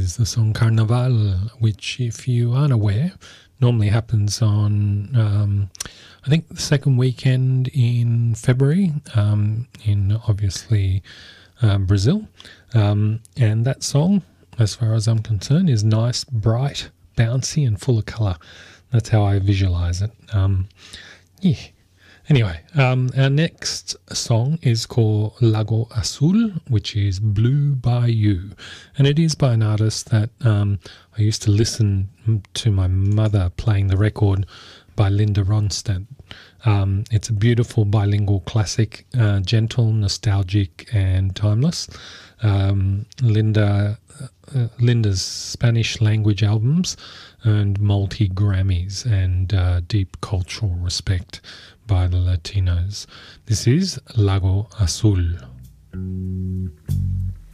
is the song Carnaval, which, if you aren't aware, normally happens on, I think, the second weekend in February, in obviously Brazil. And that song, as far as I'm concerned, is nice, bright, bouncy, and full of colour. That's how I visualise it. Yeah. Anyway, our next song is called Lago Azul, which is Blue by You. And it is by an artist that I used to listen to my mother playing the record by Linda Ronstadt. It's a beautiful bilingual classic, gentle, nostalgic, and timeless. Linda's Spanish language albums earned multi-Grammys and deep cultural respect by the Latinos. This is Lago Azul.